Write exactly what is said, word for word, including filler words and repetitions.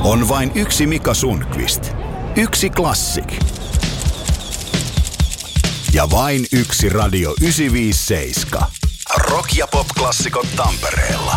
On vain yksi Mika Sundqvist. Yksi Classic. Ja vain yksi Radio yhdeksänsataaviisikymmentäseitsemän. Rock- ja pop-klassikot Tampereella.